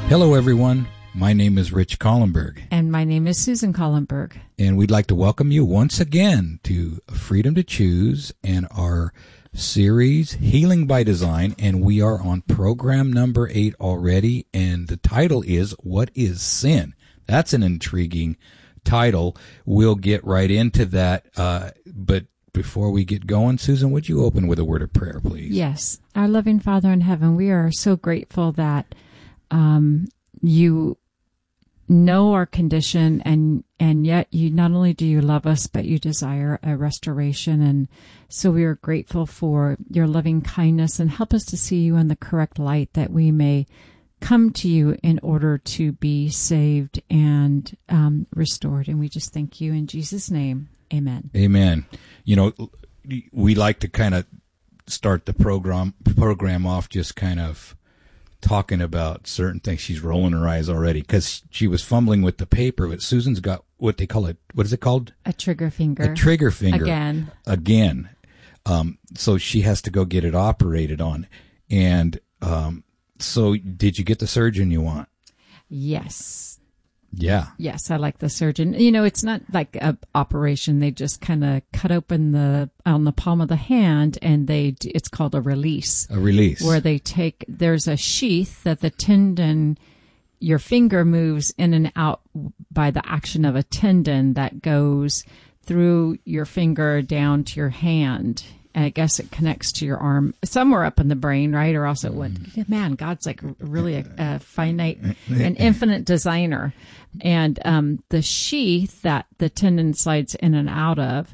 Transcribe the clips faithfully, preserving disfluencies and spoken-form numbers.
Hello, everyone. My name is Rich Collenberg. And my name is Susan Collenberg. And we'd like to welcome you once again to Freedom to Choose and our series, Healing by Design. And we are on program number eight already. And the title is, What is Sin? That's an intriguing title. We'll get right into that. Uh, but before we get going, Susan, would you open with a word of prayer, please? Yes. Our loving Father in heaven, we are so grateful that um, you know our condition, and and yet you not only do you love us, but you desire a restoration. And so we are grateful for your loving kindness, and help us to see you in the correct light, that we may come to you in order to be saved and um, restored. And we just thank you in Jesus' name. Amen. Amen. You know, we like to kind of start the program program off just kind of talking about certain things. She's rolling her eyes already because she was fumbling with the paper, but Susan's got what they call it. What is it called? A trigger finger. A trigger finger. Again. Again. Um, so she has to go get it operated on. And um, so did you get the surgeon you want? Yes. Yeah. Yes, I like the surgeon. You know, it's not like a operation. They just kind of cut open the on the palm of the hand, and they do, it's called a release. A release. Where they take, there's a sheath that the tendon, your finger moves in and out by the action of a tendon that goes through your finger down to your hand. And I guess it connects to your arm somewhere up in the brain, right? Or else it would. Man, God's like really a, a finite and infinite designer. And um, the sheath that the tendon slides in and out of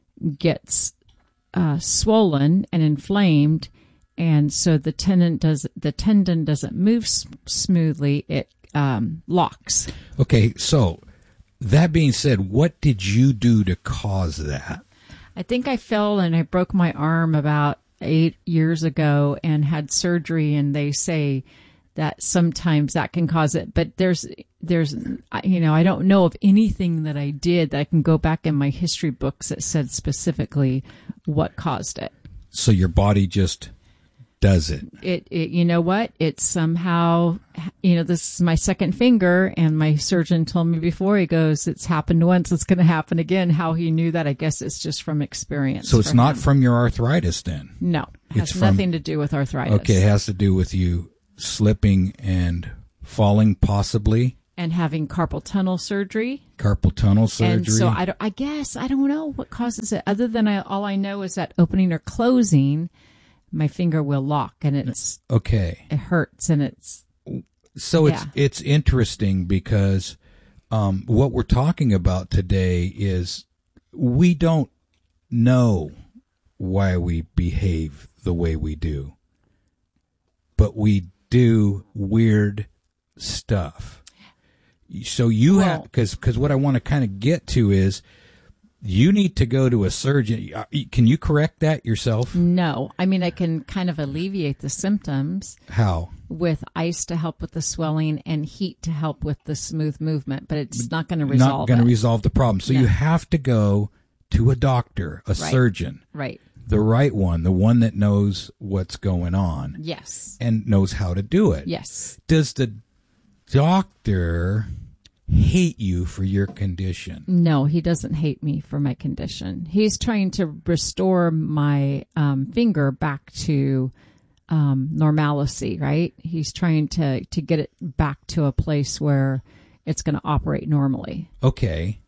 gets uh, swollen and inflamed, and so the tendon does the tendon doesn't move s- smoothly. It um, locks. Okay, so that being said, what did you do to cause that? I think I fell and I broke my arm about eight years ago and had surgery, and they say that sometimes that can cause it. But there's, there's, you know, I don't know of anything that I did that I can go back in my history books that said specifically what caused it. So your body just does it. It, it, you know what? It's somehow, you know, this is my second finger, and my surgeon told me before, he goes, it's happened once, it's going to happen again. How he knew that, I guess it's just from experience. So it's not him. From your arthritis then? No, it has it's nothing from, to do with arthritis. Okay, it has to do with you slipping and falling possibly. And having carpal tunnel surgery. Carpal tunnel surgery. And so I, don't, I guess, I don't know what causes it, other than I, all I know is that opening or closing, my finger will lock, and it's okay. It hurts, and it's so it's yeah. it's interesting because um, what we're talking about today is we don't know why we behave the way we do, but we do weird stuff. So you well, have because because what I want to kind of get to is, you need to go to a surgeon. Can you correct that yourself? No. I mean, I can kind of alleviate the symptoms. How? With ice to help with the swelling and heat to help with the smooth movement, but it's not going to resolve it. Not going to resolve the problem. So no. you have to go to a doctor, a right. surgeon. Right. The right one, the one that knows what's going on. Yes. And knows how to do it. Yes. Does the doctor hate you for your condition? No, he doesn't hate me for my condition. He's trying to restore my um, finger back to um, normalcy, right? He's trying to, to get it back to a place where it's going to operate normally. Okay.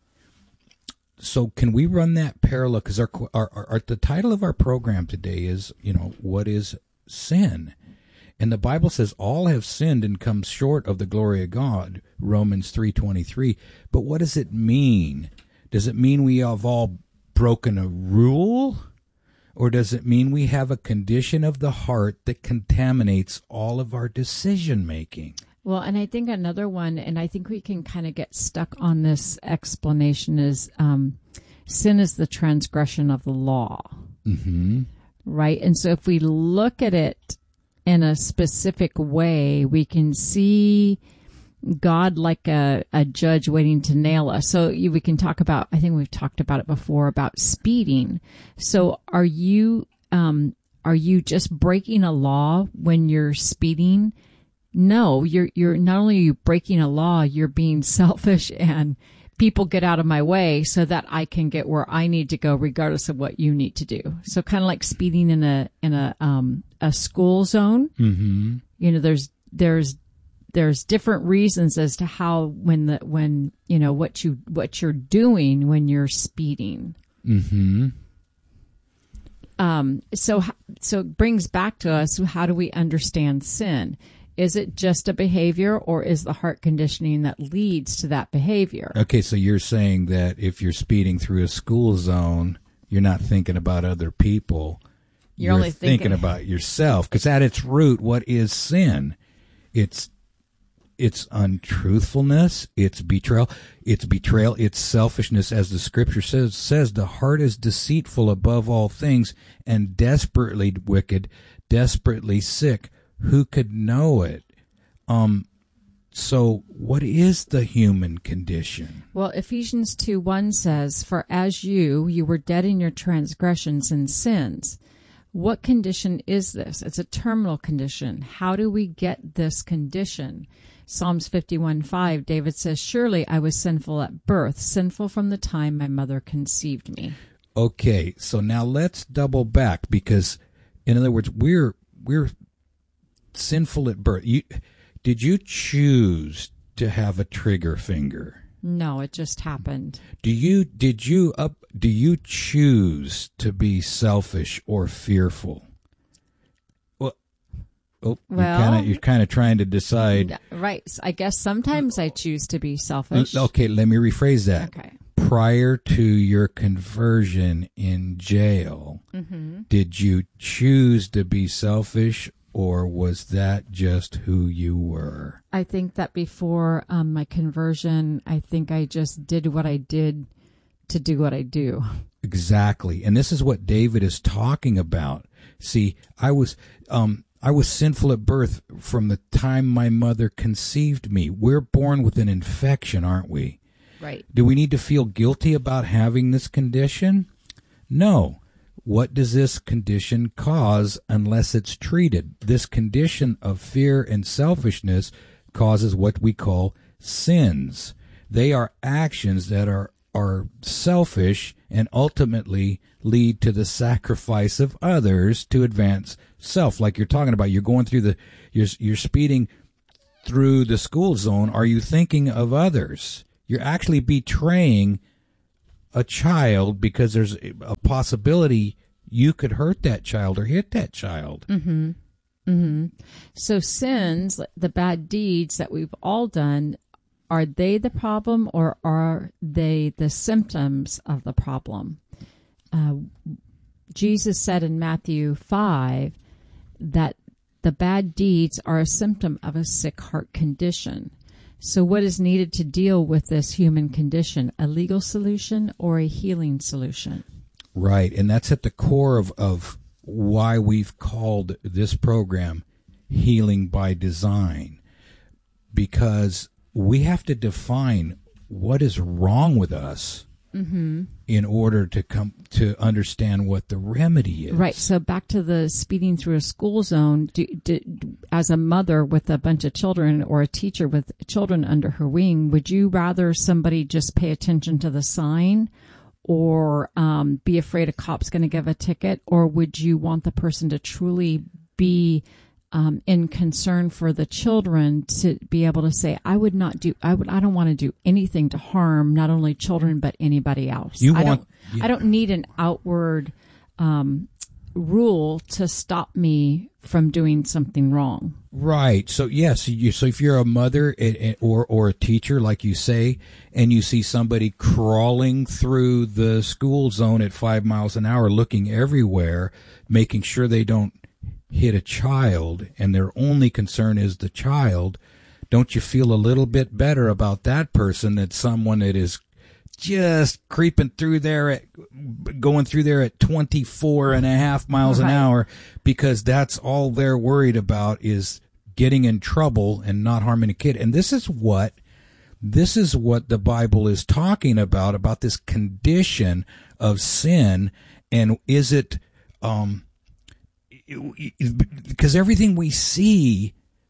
So can we run that parallel? Because our, our, our, the title of our program today is, you know, what is sin? And the Bible says all have sinned and come short of the glory of God, Romans three twenty-three. But what does it mean? Does it mean we have all broken a rule? Or does it mean we have a condition of the heart that contaminates all of our decision making? Well, and I think another one, and I think we can kind of get stuck on this explanation, is um, sin is the transgression of the law. Mm-hmm. Right? And so if we look at it in a specific way, we can see God like a, a judge waiting to nail us. So you, we can talk about, I think we've talked about it before, about speeding. So are you, um, are you just breaking a law when you're speeding? no, you're you're not only are you breaking a law, you're being selfish, and people get out of my way so that I can get where I need to go, regardless of what you need to do. So kind of like speeding in a in a um a school zone. Mm-hmm. You know, there's there's there's different reasons as to how when the when you know what you what you're doing when you're speeding. Mm-hmm. Um. So so it brings back to us, how do we understand sin? Is it just a behavior, or is the heart conditioning that leads to that behavior? Okay, so you're saying that if you're speeding through a school zone, you're not thinking about other people. You're, you're only thinking, thinking about yourself. Because at its root, what is sin? It's it's untruthfulness. It's betrayal. It's betrayal. It's selfishness, as the Scripture says. Says the heart is deceitful above all things and desperately wicked, desperately sick. Who could know it? Um, so what is the human condition? Well, Ephesians two one says, "For as you, you were dead in your transgressions and sins." What condition is this? It's a terminal condition. How do we get this condition? Psalms fifty-one five, David says, "Surely I was sinful at birth, sinful from the time my mother conceived me." Okay, so now let's double back, because, in other words, we're we're sinful at birth. You, did you choose to have a trigger finger? No, it just happened. Do you did you up do you choose to be selfish or fearful? Well, oh, well you're kind of you're kind of trying to decide. Right. I guess sometimes I choose to be selfish. Okay, let me rephrase that. Okay. Prior to your conversion in jail, Mm-hmm. did you choose to be selfish, or was that just who you were? I think that before um, my conversion, I think I just did what I did to do what I do. Exactly. And this is what David is talking about. See, I was um, I was sinful at birth from the time my mother conceived me. We're born with an infection, aren't we? Right. Do we need to feel guilty about having this condition? No. What does this condition cause unless it's treated? This condition of fear and selfishness causes what we call sins. They are actions that are, are selfish and ultimately lead to the sacrifice of others to advance self. Like you're talking about, you're going through the, you're, you're speeding through the school zone. Are you thinking of others? You're actually betraying a child because there's a possibility you could hurt that child or hit that child. Mm-hmm. Mm-hmm. So sins, the bad deeds that we've all done, are they the problem, or are they the symptoms of the problem? Uh, Jesus said in Matthew five that the bad deeds are a symptom of a sick heart condition. So what is needed to deal with this human condition? A legal solution or a healing solution? Right, and that's at the core of, of why we've called this program Healing by Design, because we have to define what is wrong with us mm-hmm. in order to come to understand what the remedy is. Right. So back to the speeding through a school zone. Do, do, as a mother with a bunch of children, or a teacher with children under her wing, would you rather somebody just pay attention to the sign, or um, be afraid a cop's going to give a ticket, or would you want the person to truly be um, in concern for the children, to be able to say, I would not do, I would, I don't want to do anything to harm not only children but anybody else. You I want, don't, you, I don't need an outward um, rule to stop me from doing something wrong. Right. So yes, you, so if you're a mother or or a teacher, like you say, and you see somebody crawling through the school zone at five miles an hour, looking everywhere, making sure they don't hit a child, and their only concern is the child, don't you feel a little bit better about that person than someone that is just creeping through there at going through there at twenty-four and a half miles right. an hour, because that's all they're worried about is getting in trouble and not harming a kid. And this is what this is what the Bible is talking about, about this condition of sin. And is it um because everything we see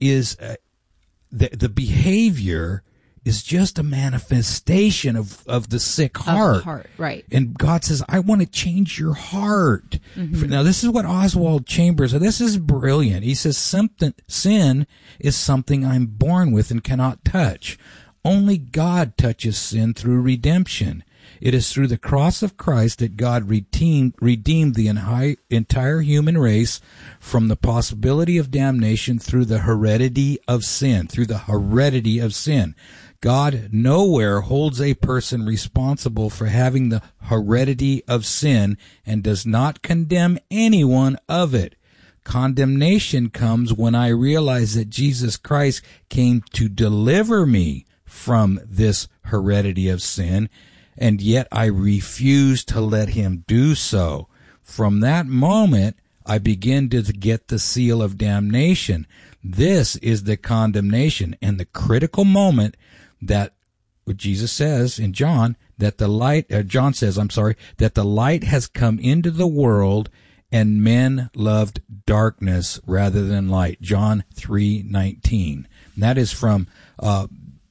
is uh, the the behavior is just a manifestation of, of the sick heart. Of the heart, right. And God says, I want to change your heart. Mm-hmm. Now, this is what Oswald Chambers, this is brilliant. He says, something, sin is something I'm born with and cannot touch. Only God touches sin through redemption. It is through the cross of Christ that God redeemed, redeemed the entire human race from the possibility of damnation through the heredity of sin, through the heredity of sin. God nowhere holds a person responsible for having the heredity of sin and does not condemn anyone of it. Condemnation comes when I realize that Jesus Christ came to deliver me from this heredity of sin, and yet I refuse to let him do so. From that moment, I begin to get the seal of damnation. This is the condemnation and the critical moment that Jesus says in John, that the light, uh, John says, I'm sorry, that the light has come into the world and men loved darkness rather than light. John three nineteen. And that is from, uh,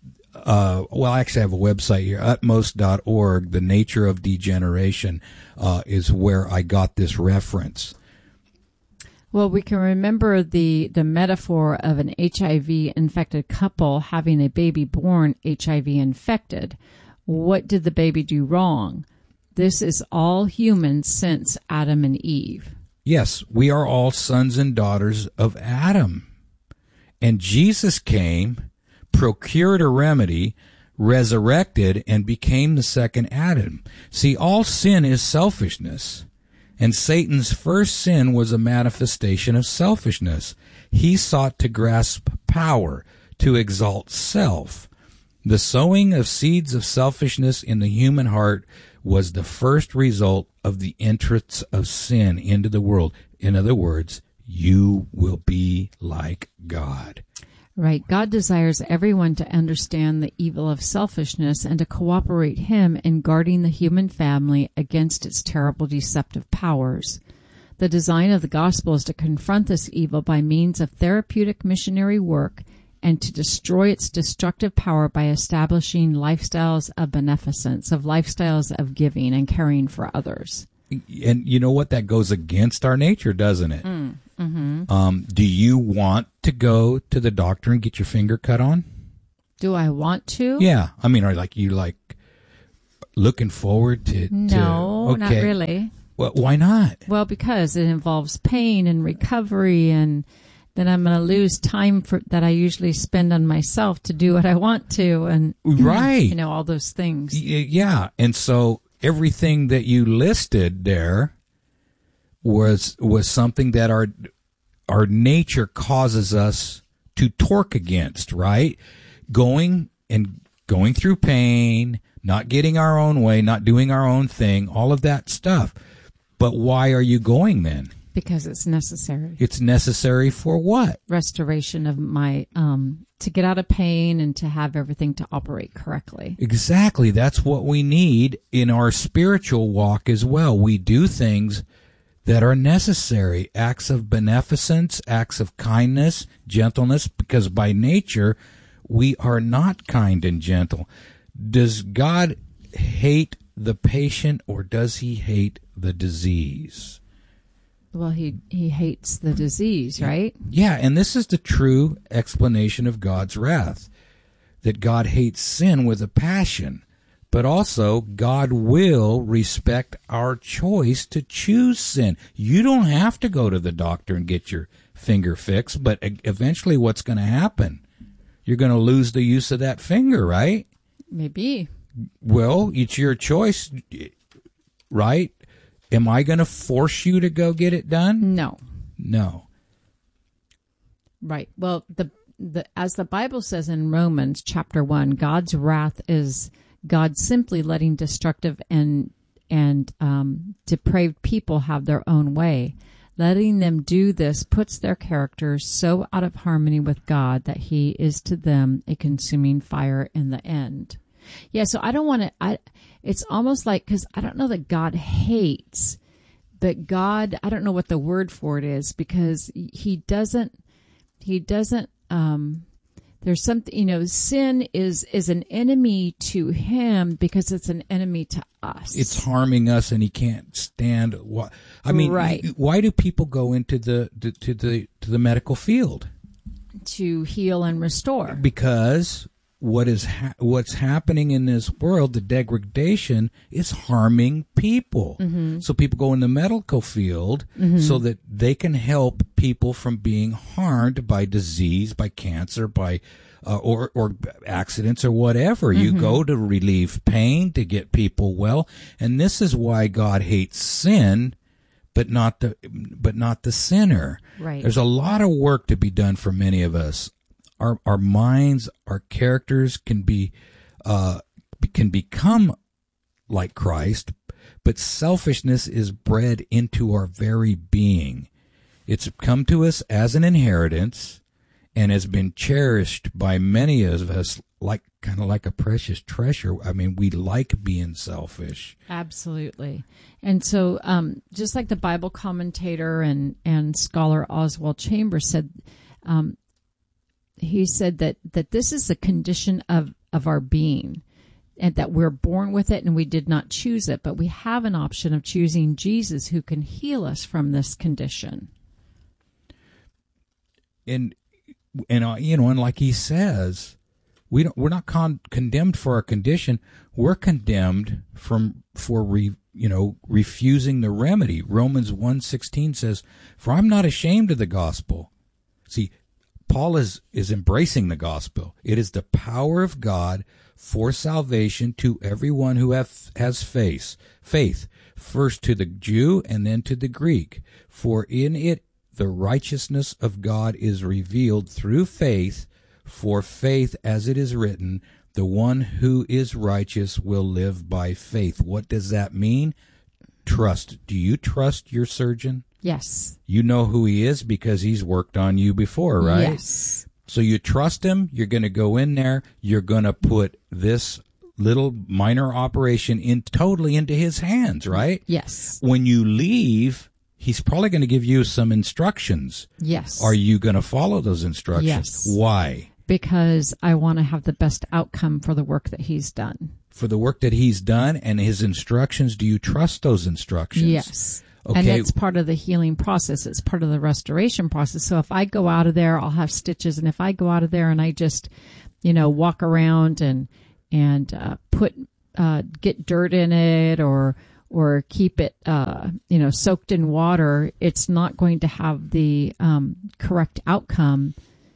uh, well, I actually have a website here, utmost dot org. The Nature of Degeneration, uh, is where I got this reference. Well, we can remember the, the metaphor of an H I V-infected couple having a baby born H I V-infected. What did the baby do wrong? This is all human since Adam and Eve. Yes, we are all sons and daughters of Adam. And Jesus came, procured a remedy, resurrected, and became the second Adam. See, all sin is selfishness. And Satan's first sin was a manifestation of selfishness. He sought to grasp power, to exalt self. The sowing of seeds of selfishness in the human heart was the first result of the entrance of sin into the world. In other words, you will be like God. Right. God desires everyone to understand the evil of selfishness and to cooperate him in guarding the human family against its terrible deceptive powers. The design of the gospel is to confront this evil by means of therapeutic missionary work and to destroy its destructive power by establishing lifestyles of beneficence, of lifestyles of giving and caring for others. And you know what? That goes against our nature, doesn't it? Mm, mm-hmm. Um, do you want to go to the doctor and get your finger cut on? Do I want to? Yeah. I mean, are like you like looking forward to? No, to, not okay. really. Well, why not? Well, because it involves pain and recovery, and then I'm going to lose time for that I usually spend on myself to do what I want to, and right, you know, all those things. Y- yeah, and so everything that you listed there was was something that our our nature causes us to torque against, right? Going and going through pain, not getting our own way, not doing our own thing, all of that stuff. But why are you going then? Because it's necessary. It's necessary for what? Restoration of my, um, to get out of pain and to have everything to operate correctly. Exactly. That's what we need in our spiritual walk as well. We do things that are necessary, acts of beneficence, acts of kindness, gentleness, because by nature we are not kind and gentle. Does God hate the patient or does he hate the disease? Well, he, he hates the disease, right? Yeah, and this is the true explanation of God's wrath, that God hates sin with a passion, but also God will respect our choice to choose sin. You don't have to go to the doctor and get your finger fixed, but eventually what's going to happen? You're going to lose the use of that finger, right? Maybe. Well, it's your choice, right? Am I going to force you to go get it done? No. No. Right. Well, the the as the Bible says in Romans chapter one, God's wrath is God simply letting destructive and and um, depraved people have their own way. Letting them do this puts their characters so out of harmony with God that he is to them a consuming fire in the end. Yeah, so I don't want to, I, it's almost like, because I don't know that God hates, but God, I don't know what the word for it is, because he doesn't, he doesn't um, there's something, you know, sin is is an enemy to him because it's an enemy to us. It's harming us, and he can't stand. What I mean, Right. why do people go into the, the to the to the medical field? To heal and restore. Because what is ha- what's happening in this world, the degradation, is harming people. Mm-hmm. So people go in the medical field Mm-hmm. so that they can help people from being harmed by disease, by cancer, by uh, or or accidents or whatever. Mm-hmm. You go to relieve pain, to get people well, and this is why God hates sin, but not the but not the sinner. Right. There's a lot of work to be done for many of us. Our our minds, our characters can be uh, can become like Christ, but selfishness is bred into our very being. It's come to us as an inheritance and has been cherished by many of us like kind of like a precious treasure. I mean, we like being selfish. Absolutely. And so um, just like the Bible commentator and, and scholar Oswald Chambers said, um, he said that, that this is the condition of, of our being, and that we're born with it and we did not choose it, but we have an option of choosing Jesus, who can heal us from this condition. And, and uh, you know, and like he says, we don't, we're not con- condemned for our condition. We're condemned from, for, re, you know, refusing the remedy. Romans one sixteen says, "For I'm not ashamed of the gospel." See, Paul is, is embracing the gospel. It is the power of God for salvation to everyone who have, has faith, faith, first to the Jew and then to the Greek. For in it the righteousness of God is revealed through faith, for faith, as it is written, the one who is righteous will live by faith. What does that mean? Trust. Do you trust your surgeon? Yes. You know who he is because he's worked on you before, right? Yes. So you trust him. You're going to go in there. You're going to put this little minor operation in totally into his hands, right? Yes. When you leave, he's probably going to give you some instructions. Yes. Are you going to follow those instructions? Yes. Why? Because I want to have the best outcome for the work that he's done. For the work that he's done and his instructions, do you trust those instructions? Yes. Okay. And it's part of the healing process. It's part of the restoration process. So if I go out of there, I'll have stitches. And if I go out of there and I just, you know, walk around and, and, uh, put, uh, get dirt in it or, or keep it, uh, you know, soaked in water, it's not going to have the, um, correct outcome,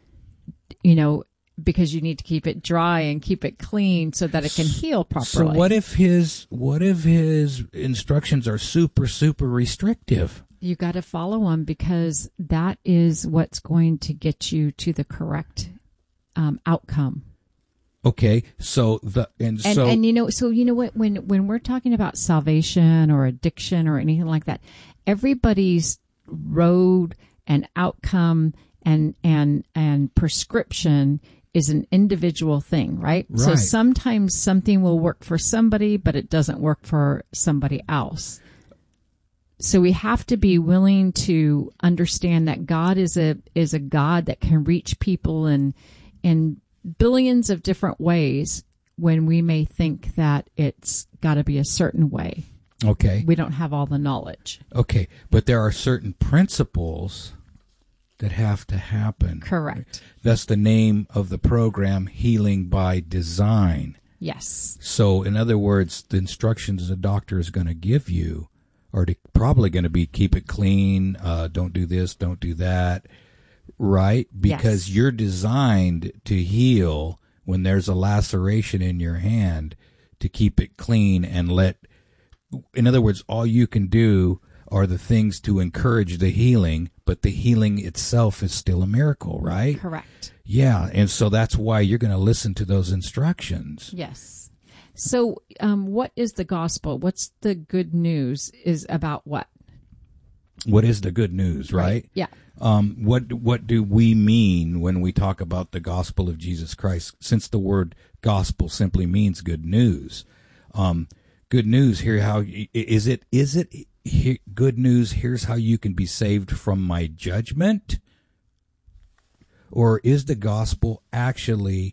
you know, because you need to keep it dry and keep it clean so that it can heal properly. So what if his what if his instructions are super super restrictive? You got to follow them because that is what's going to get you to the correct um, outcome. Okay, so the and, And so and you know, so you know what, when when we're talking about salvation or addiction or anything like that, everybody's road and outcome and and and prescription is an individual thing, right? Right. So sometimes something will work for somebody, but it doesn't work for somebody else. So we have to be willing to understand that God is a is a God that can reach people in in billions of different ways when we may think that it's got to be a certain way. okay, We don't have all the knowledge. okay, but there are certain principles that have to happen. Correct. That's the name of the program, Healing by Design. Yes. So, in other words, the instructions the doctor is going to give you are to, probably going to be keep it clean, uh, don't do this, don't do that, right? Because Yes. you're designed to heal when there's a laceration in your hand, to keep it clean and let, in other words, all you can do are the things to encourage the healing, but the healing itself is still a miracle, right? Correct. Yeah, and so that's why you're going to listen to those instructions. Yes. So, um, what is the gospel? What's the good news is about what? What is the good news, right? Yeah. Um, what what do we mean when we talk about the gospel of Jesus Christ? Since the word gospel simply means good news, um, good news here. How is it? Is it here, good news? Here's how you can be saved from my judgment. Or is the gospel actually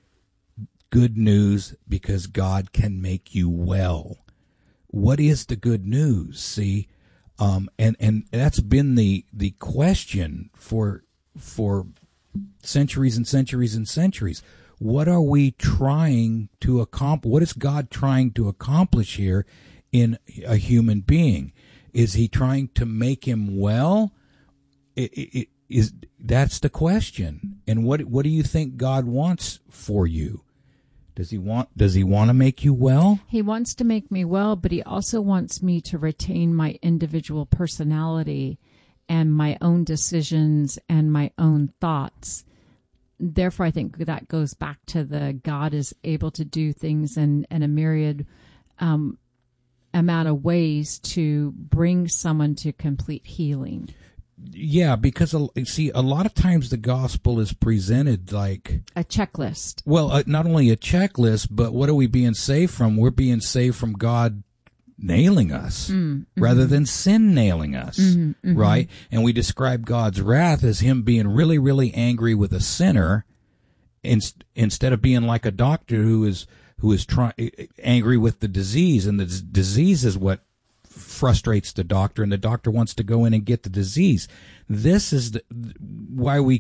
good news because God can make you well? What is the good news? See, um, and and that's been the the question for for centuries and centuries and centuries. What are we trying to accomplish? What is God trying to accomplish here in a human being? Is He trying to make him well? It, it, is that's the question. And what what do you think God wants for you? Does he want does he want to make you well? He wants to make me well, but he also wants me to retain my individual personality and my own decisions and my own thoughts. Therefore, I think that goes back to the God is able to do things in, in a myriad um, amount of ways to bring someone to complete healing. Yeah, because, see, a lot of times the gospel is presented like a checklist. Well, uh, not only a checklist, but what are we being saved from? We're being saved from God nailing us mm, rather mm-hmm. than sin nailing us, mm-hmm, mm-hmm. right? And we describe God's wrath as him being really, really angry with a sinner in, instead of being like a doctor who is who is try, angry with the disease, and the d- disease is what frustrates the doctor, and the doctor wants to go in and get the disease. This is the, why we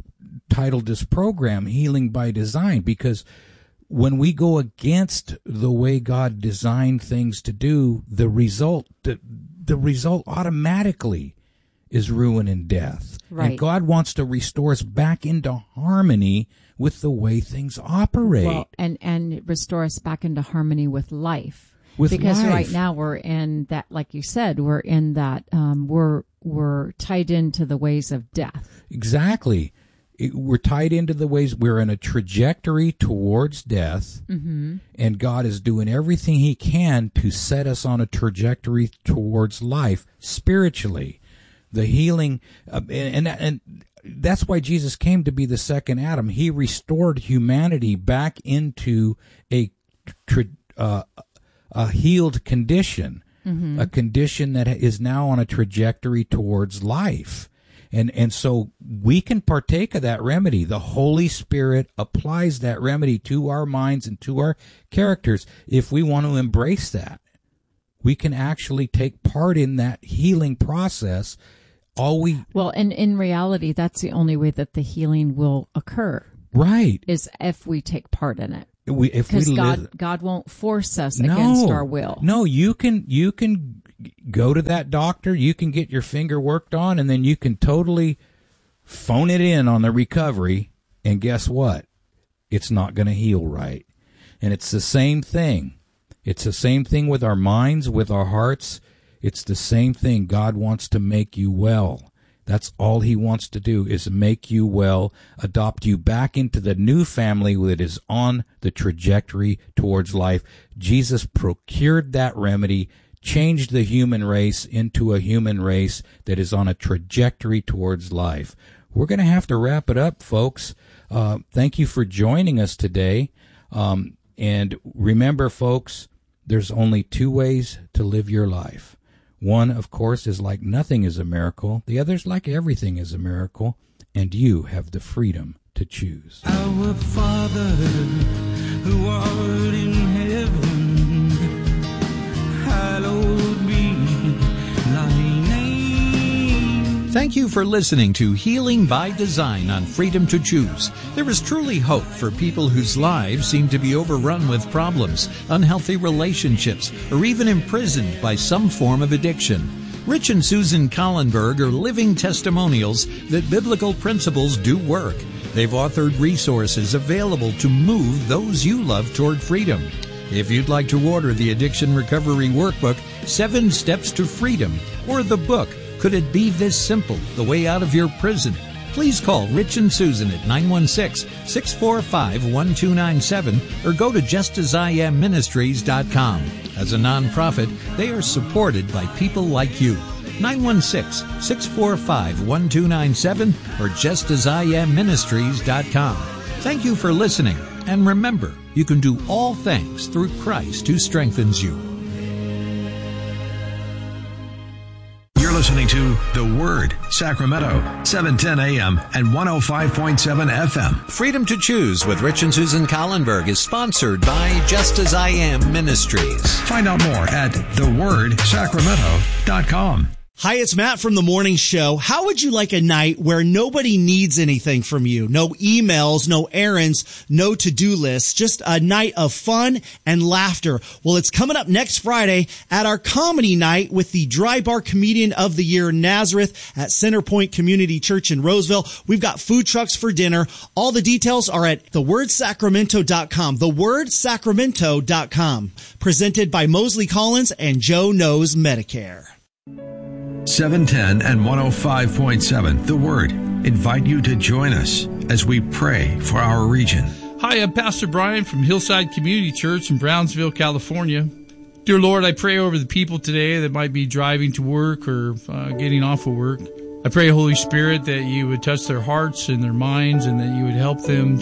titled this program Healing by Design, because when we go against the way God designed things to do, the result the, the result automatically is ruin and death. Right. And God wants to restore us back into harmony with the way things operate. Well, and, and restore us back into harmony with life. With because life. Right now we're in that, like you said, we're in that, um, we're, we're tied into the ways of death. Exactly. It, we're tied into the ways, we're in a trajectory towards death, mm-hmm. and God is doing everything he can to set us on a trajectory towards life spiritually. The healing, uh, and, and, and that's why Jesus came to be the second Adam. He restored humanity back into a tra- uh, a healed condition, mm-hmm. a condition that is now on a trajectory towards life. And and so we can partake of that remedy. The Holy Spirit applies that remedy to our minds and to our characters. If we want to embrace that, we can actually take part in that healing process. All we Well, and in reality, that's the only way that the healing will occur. Right. Is if we take part in it. We, if we Because God, live, God won't force us no, against our will. No, you can you can go to that doctor, you can get your finger worked on, and then you can totally phone it in on the recovery, and guess what? It's not going to heal right. And it's the same thing. It's the same thing with our minds, with our hearts. It's the same thing. God wants to make you well. That's all he wants to do, is make you well, adopt you back into the new family that is on the trajectory towards life. Jesus procured that remedy, changed the human race into a human race that is on a trajectory towards life. We're going to have to wrap it up, folks. Uh, thank you for joining us today. Um, and remember, folks, there's only two ways to live your life. One, of course, is like nothing is a miracle. The other's like everything is a miracle. And you have the freedom to choose. Our Father, who art in heaven, hallowed be thy name. Thank you for listening to Healing by Design on Freedom to Choose. There is truly hope for people whose lives seem to be overrun with problems, unhealthy relationships, or even imprisoned by some form of addiction. Rich and Susan Collenberg are living testimonials that biblical principles do work. They've authored resources available to move those you love toward freedom. If you'd like to order the Addiction Recovery Workbook, Seven Steps to Freedom, or the book, Could It Be This Simple? The Way Out of Your Prison? Please call Rich and Susan at nine one six, six four five, one two nine seven or go to just as I am ministries dot com. As a nonprofit, they are supported by people like you. nine one six, six four five, one two nine seven or just as I am ministries dot com. Thank you for listening, and remember, you can do all things through Christ who strengthens you. listening to The Word, Sacramento, seven ten A M and one oh five point seven F M. Freedom to Choose with Rich and Susan Collenberg is sponsored by Just As I Am Ministries. Find out more at the word sacramento dot com. Hi, it's Matt from The Morning Show. How would you like a night where nobody needs anything from you? No emails, no errands, no to-do lists, just a night of fun and laughter. Well, it's coming up next Friday at our comedy night with the Dry Bar Comedian of the Year, Nazareth, at Centerpoint Community Church in Roseville. We've got food trucks for dinner. All the details are at the word sacramento dot com, the word sacramento dot com. Presented by Mosley Collins and Joe Knows Medicare. seven ten and one oh five point seven, The Word, invite you to join us as we pray for our region. Hi, I'm Pastor Brian from Hillside Community Church in Brownsville, California. Dear Lord, I pray over the people today that might be driving to work or uh, getting off of work. I pray, Holy Spirit, that you would touch their hearts and their minds and that you would help them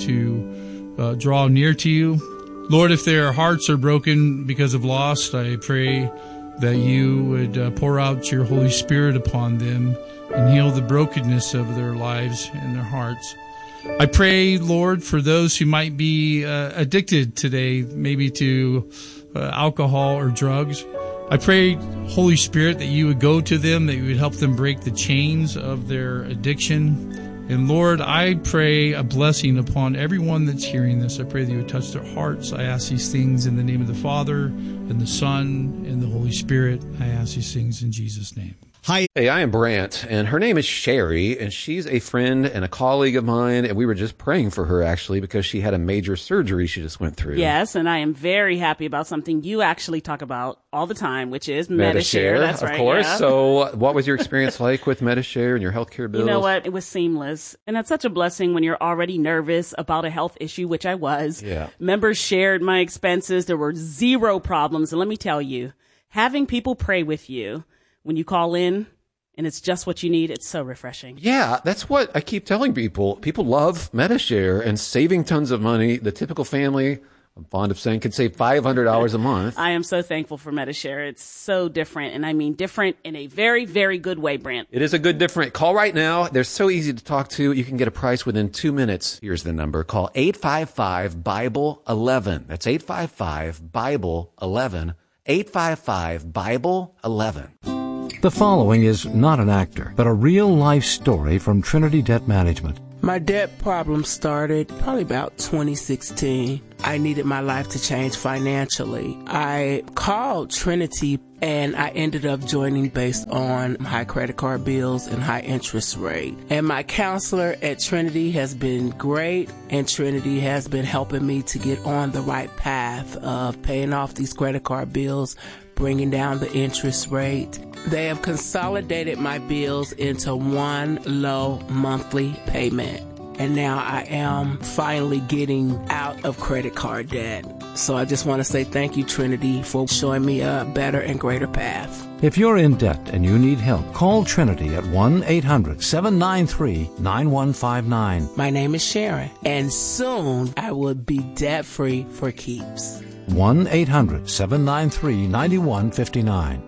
to uh, draw near to you. Lord, if their hearts are broken because of loss, I pray that you would uh, pour out your Holy Spirit upon them and heal the brokenness of their lives and their hearts. I pray, Lord, for those who might be uh, addicted today, maybe to uh, alcohol or drugs. I pray, Holy Spirit, that you would go to them, that you would help them break the chains of their addiction. And Lord, I pray a blessing upon everyone that's hearing this. I pray that you would touch their hearts. I ask these things in the name of the Father, and the Son, and the Holy Spirit. I ask these things in Jesus' name. Hi. Hey, I am Brant, and her name is Sherry, and she's a friend and a colleague of mine, and we were just praying for her, actually, because she had a major surgery she just went through. Yes, and I am very happy about something you actually talk about all the time, which is Medi-Share. Medi-Share, That's of right, course. yeah. So what was your experience like with Medi-Share and your healthcare bills? You know what? It was seamless. And it's such a blessing when you're already nervous about a health issue, which I was. Yeah. Members shared my expenses. There were zero problems. And let me tell you, having people pray with you when you call in, and it's just what you need, it's so refreshing. Yeah, that's what I keep telling people. People love Medi-Share and saving tons of money. The typical family, I'm fond of saying, could save five hundred dollars a month. I am so thankful for Medi-Share. It's so different, and I mean different in a very, very good way, Brant. It is a good different. Call right now. They're so easy to talk to. You can get a price within two minutes. Here's the number. Call eight five five, Bible eleven. That's eight five five, Bible eleven. eight five five, Bible eleven. The following is not an actor, but a real-life story from Trinity Debt Management. My debt problem started probably about twenty sixteen. I needed my life to change financially. I called Trinity and I ended up joining based on high credit card bills and high interest rate. And my counselor at Trinity has been great, and Trinity has been helping me to get on the right path of paying off these credit card bills, bringing down the interest rate. They have consolidated my bills into one low monthly payment. And now I am finally getting out of credit card debt. So I just want to say thank you, Trinity, for showing me a better and greater path. If you're in debt and you need help, call Trinity at one eight hundred, seven nine three, nine one five nine. My name is Sharon, and soon I will be debt-free for keeps. one eight hundred, seven nine three, nine one five nine.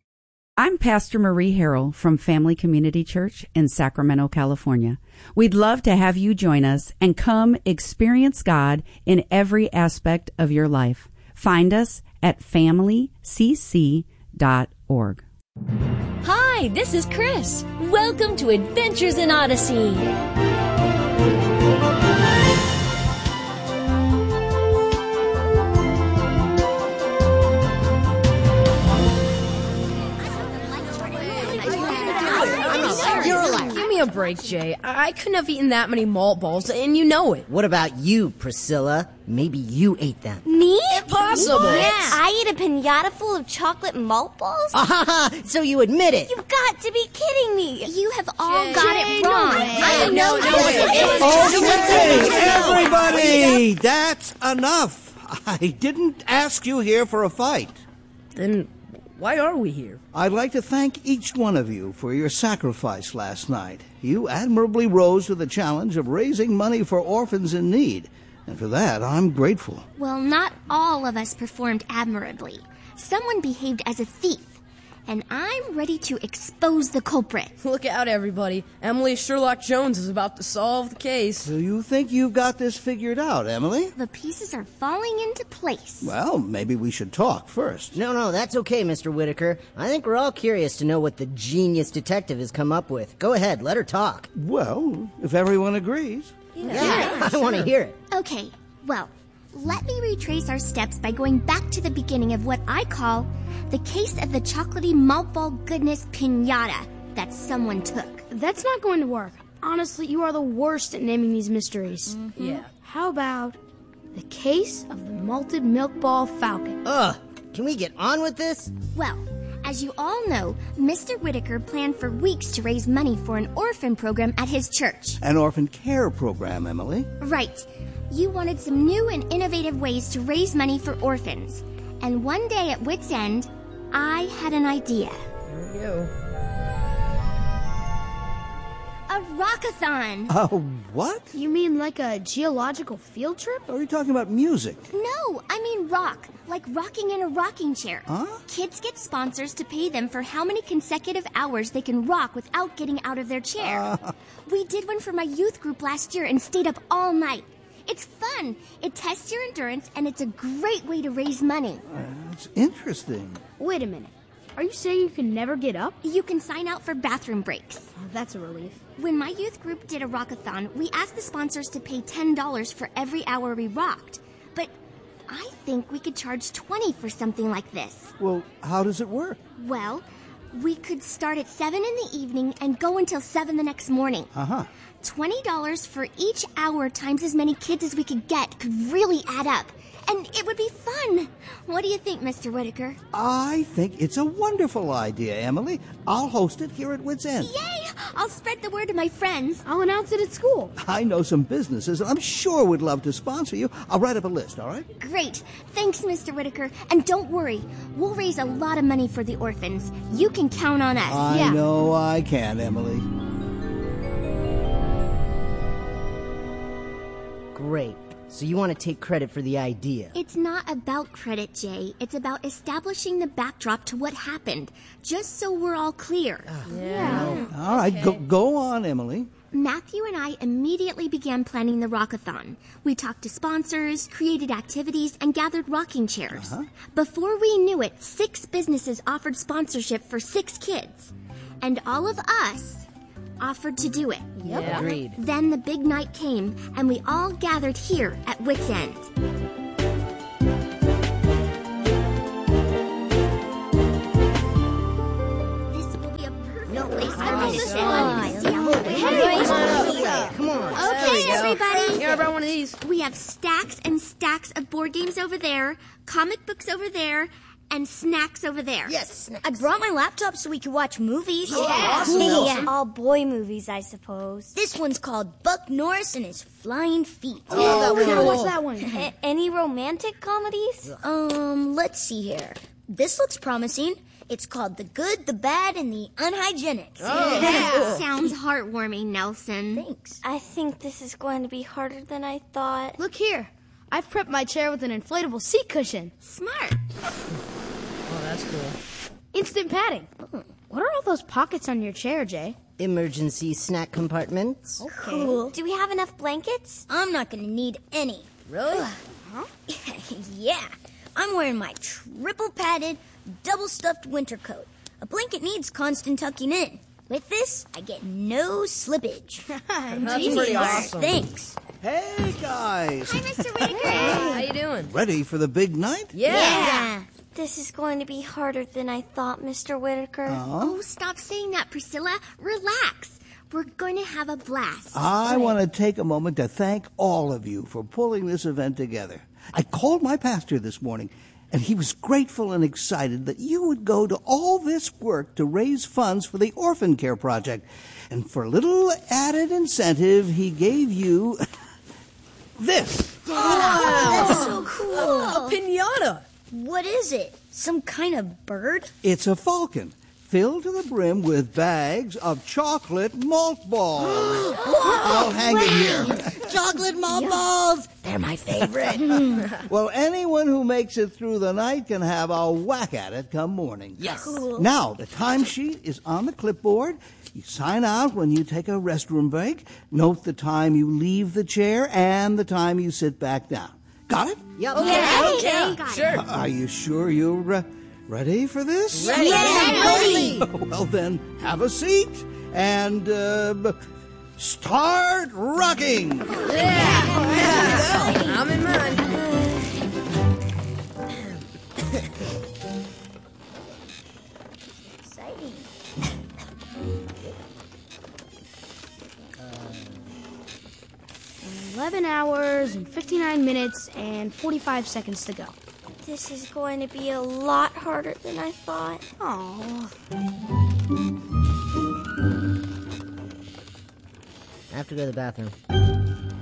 I'm Pastor Marie Harrell from Family Community Church in Sacramento, California. We'd love to have you join us and come experience God in every aspect of your life. Find us at family c c dot org. Hi, this is Chris. Welcome to Adventures in Odyssey. Give me a break, Jay. I couldn't have eaten that many malt balls, and you know it. What about you, Priscilla? Maybe you ate them. Me? Impossible. Yeah. I ate a piñata full of chocolate malt balls? Ah, so you admit it. You've got to be kidding me. You have all Jay, got Jay, it wrong. No, I no, no, Okay, everybody, that's enough. I didn't ask you here for a fight. Then why are we here? I'd like to thank each one of you for your sacrifice last night. You admirably rose to the challenge of raising money for orphans in need, and for that, I'm grateful. Well, not all of us performed admirably. Someone behaved as a thief. and I'm ready to expose the culprit. Look out, everybody. Emily Sherlock Jones is about to solve the case. So you think you've got this figured out, Emily? The pieces are falling into place. Well, maybe we should talk first. No, no, that's okay, Mister Whitaker. I think we're all curious to know what the genius detective has come up with. Go ahead, let her talk. Well, if everyone agrees. Yeah, yeah I want to hear it. Okay, well, let me retrace our steps by going back to the beginning of what I call the case of the chocolatey malt ball goodness piñata that someone took. That's not going to work. Honestly, you are the worst at naming these mysteries. Mm-hmm. Yeah. How about the case of the malted milk ball falcon? Ugh, can we get on with this? Well, as you all know, Mister Whitaker planned for weeks to raise money for an orphan program at his church. An orphan care program, Emily. Right. You wanted some new and innovative ways to raise money for orphans. And one day at Wit's End, I had an idea. Here we go. A rockathon. Uh, what? You mean like a geological field trip? Are you talking about music? No, I mean rock. Like rocking in a rocking chair. Huh? Kids get sponsors to pay them for how many consecutive hours they can rock without getting out of their chair. Uh. We did one for my youth group last year and stayed up all night. It's fun. It tests your endurance, and it's a great way to raise money. Uh, that's interesting. Wait a minute. Are you saying you can never get up? You can sign out for bathroom breaks. Oh, that's a relief. When my youth group did a rockathon, we asked the sponsors to pay ten dollars for every hour we rocked. But I think we could charge twenty dollars for something like this. Well, how does it work? Well, we could start at seven in the evening and go until seven the next morning. Uh-huh. twenty dollars for each hour times as many kids as we could get could really add up. And it would be fun. What do you think, Mister Whitaker? I think it's a wonderful idea, Emily. I'll host it here at Wit's End. Yay! I'll spread the word to my friends. I'll announce it at school. I know some businesses, and I'm sure would love to sponsor you. I'll write up a list, all right? Great. Thanks, Mister Whitaker. And don't worry. We'll raise a lot of money for the orphans. You can count on us. I yeah. know I can, Emily. Great. So you want to take credit for the idea? It's not about credit, Jay. It's about establishing the backdrop to what happened, just so we're all clear. Uh, yeah. All right, okay. go, go on, Emily. Matthew and I immediately began planning the rockathon. We talked to sponsors, created activities, and gathered rocking chairs. Uh-huh. Before we knew it, six businesses offered sponsorship for six kids. And all of us offered to do it. Yep. Yeah. Agreed. Then the big night came, and we all gathered here at Wit's End. This will be a perfect no, place to raise money. Come on. Okay, everybody. Here, I brought one of these. We have stacks and stacks of board games over there, comic books over there, and snacks over there. Yes, snacks. I brought my laptop so we could watch movies. Yeah. Awesome. Yeah. All boy movies, I suppose. This one's called Buck Norris and His Flying Feet. Oh, that one. What's that one? A- any romantic comedies? Um, let's see here. This looks promising. It's called The Good, the Bad, and the Unhygienics. Oh. Yeah. Sounds heartwarming, Nelson. Thanks. I think this is going to be harder than I thought. Look here. I've prepped my chair with an inflatable seat cushion. Smart. Oh, that's cool. Instant padding. What are all those pockets on your chair, Jay? Emergency snack compartments. Okay. Cool. Do we have enough blankets? I'm not going to need any. Really? Huh? Yeah. I'm wearing my triple padded, double stuffed winter coat. A blanket needs constant tucking in. With this, I get no slippage. That's pretty awesome. Thanks. Hey, guys. Hi, Mister Whitaker. Hey, how you doing? Ready for the big night? Yeah. yeah. This is going to be harder than I thought, Mister Whitaker. Uh-huh. Oh, stop saying that, Priscilla. Relax. We're going to have a blast. I want to take a moment to thank all of you for pulling this event together. I called my pastor this morning, and he was grateful and excited that you would go to all this work to raise funds for the Orphan Care Project. And for a little added incentive, he gave you this. Oh, that's so cool. A piñata. What is it? Some kind of bird? It's a falcon, filled to the brim with bags of chocolate malt balls. I'll hang it here. chocolate malt balls. They're my favorite. Well, anyone who makes it through the night can have a whack at it come morning. Yes. Cool. Now, the timesheet is on the clipboard. You sign out when you take a restroom break. Note the time you leave the chair and the time you sit back down. Got it? Yep. Okay, Yeah, okay. sure. Uh, are you sure you're uh, ready for this? Ready. Yeah, ready. Well, then, have a seat and uh, start rocking. Yeah. I'm in mine. Exciting. eleven hours and fifty-nine minutes and forty-five seconds to go. This is going to be a lot harder than I thought. Oh. I have to go to the bathroom.